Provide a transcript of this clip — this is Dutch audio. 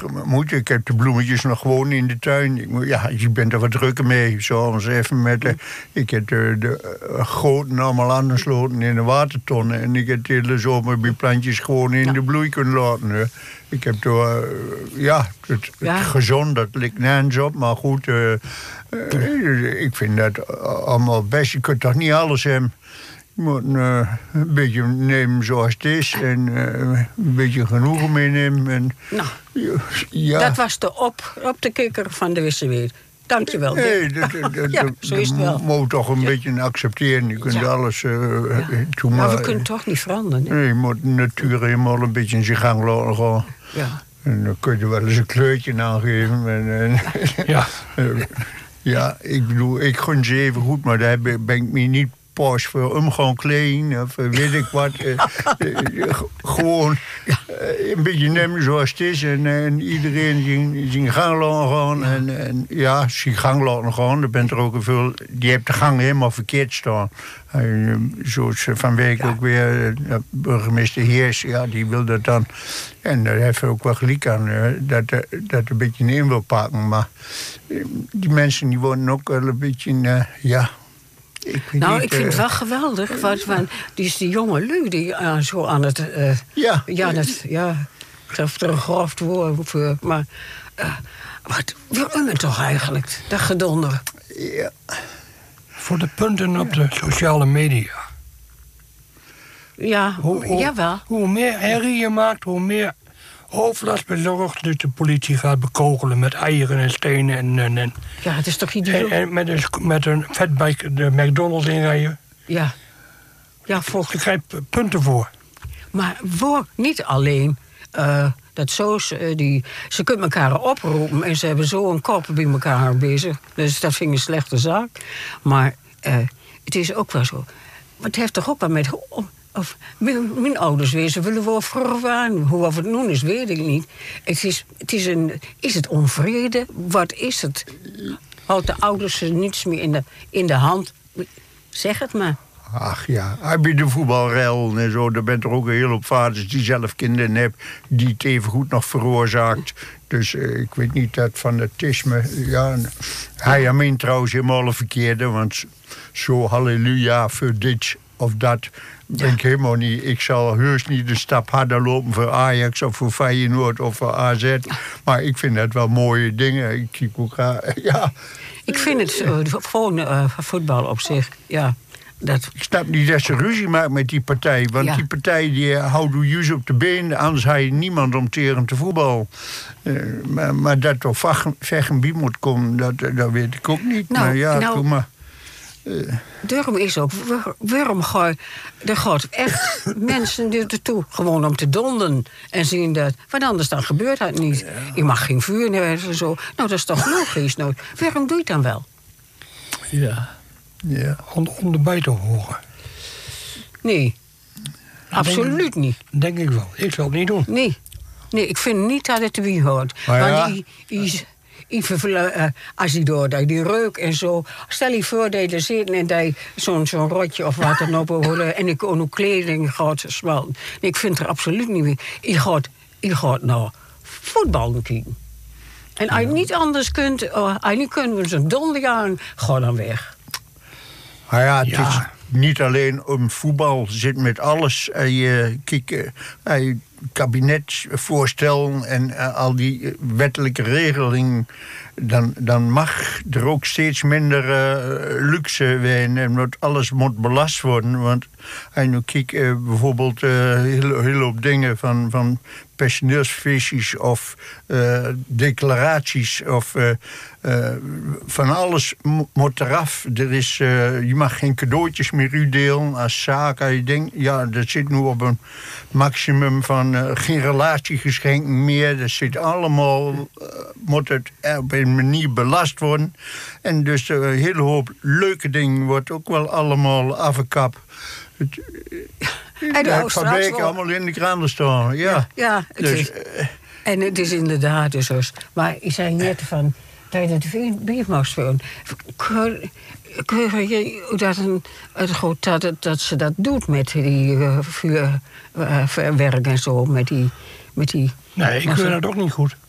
moet. Ik heb de bloemetjes nog gewoon in de tuin. Je bent er wat drukker mee. Zoals even met ik heb de goten allemaal aangesloten in de watertonnen. En ik heb de hele zomer die plantjes gewoon in de bloei kunnen laten. Ik heb door, het gezond, dat ligt nergens op. Maar goed, ik vind dat allemaal best. Je kunt toch niet alles hebben. Je moet een beetje nemen zoals het is. En een beetje genoegen meenemen. En, dat was op de kikker van de Wisselwereld. Dankjewel. Nee, zo is het wel. Je moet toch een beetje accepteren. Je kunt alles doen. Maar we kunnen toch niet veranderen. Hè? Nee, je moet de natuur helemaal een beetje in zijn gang laten gaan. Ja. En dan kun je wel eens een kleurtje aangeven. Ik bedoel, ik gun ze even goed, maar daar ben ik me niet pas voor gewoon kleding of weet ik wat. Gewoon een beetje nemen zoals het is. En iedereen zijn gang laten gaan. En zijn gang laten gaan. Er bent er ook een veel. Die hebt de gang helemaal verkeerd staan. Zoals van week ook weer burgemeester Heers, die wil dat dan. En daar heeft hij ook wel gelijk aan, dat een beetje in wil pakken. Maar die mensen die worden ook wel een beetje, ik vind het wel geweldig. Die jonge lui die zo aan het... ik heb er een grof woord voor. Maar wat wil u toch eigenlijk? Dat gedonder. Ja. Voor de punten op de sociale media. Ja, jawel. Hoe meer herrie je maakt, hoe meer overlast bezorgd. Dus de politie gaat bekogelen met eieren en stenen. En ja, het is toch idioot? En met een fatbike de McDonald's inrijden. Ja. Ja, je krijgt punten voor. Maar voor niet alleen... dat ze kunnen elkaar oproepen en ze hebben zo een kop bij elkaar bezig. Dus dat vind ik een slechte zaak. Maar het is ook wel zo. Het heeft toch ook wel met... mijn ouders weer, ze willen wel verwarren. Hoe of het nu is, weet ik niet. Is het onvrede? Wat is het? Houdt de ouders er niets meer in de hand? Zeg het maar. Ach ja, heb je de voetbalrel en zo, daar bent er ook een hele hoop vaders die zelf kinderen hebben, die het even goed nog veroorzaakt. Dus ik weet niet dat fanatisme. Ja, hij meent trouwens helemaal een verkeerde, want zo halleluja voor dit of dat ben ik helemaal niet. Ik zal heus niet de stap harder lopen voor Ajax of voor Feyenoord of voor AZ. Maar ik vind dat wel mooie dingen. Ik kijk ook ik vind het gewoon voetbal op zich, ja. Ik snap niet dat ze ruzie maakt met die partij. Want die partij die houdt u juist op de been. Anders had je niemand om tegen te voetbal. Maar dat toch vechten bij moet komen, dat weet ik ook niet. Doe maar. Daarom is ook, waarom er gaat echt mensen ertoe gewoon om te donden en zien dat. Want anders dan gebeurt dat niet. Ja. Je mag geen vuur nemen en zo. Nou, dat is toch logisch. Waarom doe je het dan wel? Ja. Om erbij te horen. Nee, absoluut niet. Denk ik wel. Ik zal het niet doen. Nee, ik vind niet dat het erbij hoort. Want als hij door die reuk en zo. Stel je voor dat je er zit en dat je zo'n rotje of wat dan op en ik ook kleding gaat smelten. Nee, ik vind het er absoluut niet meer. Je gaat naar voetbal kijken. En als je niet anders kunt, als je niet kunt met zo'n donderjaar, ga dan weg. Het is niet alleen om voetbal, zit met alles. Je kabinetsvoorstel en al die wettelijke regelingen. Dan mag er ook steeds minder luxe zijn en alles moet belast worden. Want als je nu kijkt, bijvoorbeeld heel hoop dingen van personeelsfeestjes of declaraties of van alles moet eraf. Je mag geen cadeautjes meer uitdelen als zaak. Je denkt, dat zit nu op een maximum van geen relatiegeschenken meer. Dat zit allemaal, moet het op een manier belast worden. En dus een hele hoop leuke dingen wordt ook wel allemaal afgekapt. Het fabriek allemaal in de kraan staan. En het is inderdaad dus zo. Maar ik zei net van dat je het bier mag spelen. Dat ze dat doet met die vuurwerk en zo, met die... Nee, ik keur dat ook niet goed.